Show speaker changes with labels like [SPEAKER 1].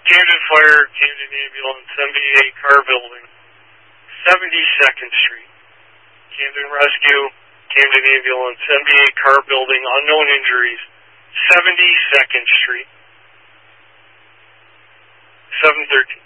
[SPEAKER 1] Camden Fire, Camden Ambulance, MBA Car Building, 72nd Street. Camden Rescue, Camden Ambulance, MBA Car Building, unknown injuries, 72nd Street, 713.